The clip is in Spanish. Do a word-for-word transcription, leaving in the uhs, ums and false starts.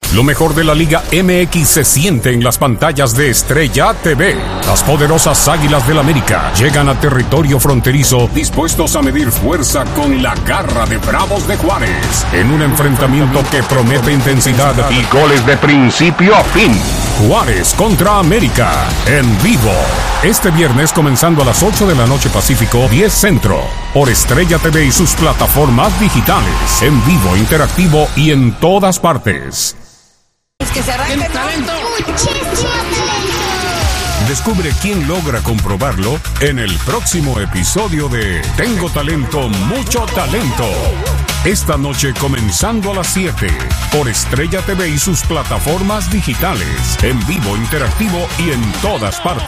Lo mejor de la Liga M X se siente en las pantallas de Estrella T V. Las poderosas Águilas del América llegan a territorio fronterizo dispuestos a medir fuerza con la garra de Bravos de Juárez en un enfrentamiento que promete intensidad y goles de principio a fin. Juárez contra América en vivo. Este viernes comenzando a las ocho de la noche Pacífico, diez Centro, por Estrella T V y sus plataformas digitales, en vivo, interactivo y en todas partes. Que se arranque el talento. Muchísimo talento. Descubre quién logra comprobarlo en el próximo episodio de Tengo Talento, Mucho Talento. Esta noche comenzando a las siete por Estrella T V y sus plataformas digitales, en vivo, interactivo y en todas partes.